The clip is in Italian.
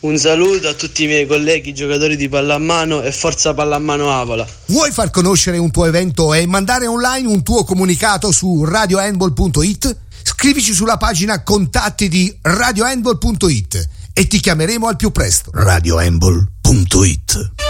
Un saluto a tutti i miei colleghi giocatori di pallamano e forza pallamano Avola. Vuoi far conoscere un tuo evento e mandare online un tuo comunicato su radiohandball.it? Scrivici sulla pagina contatti di radiohandball.it e ti chiameremo al più presto. radiohandball.it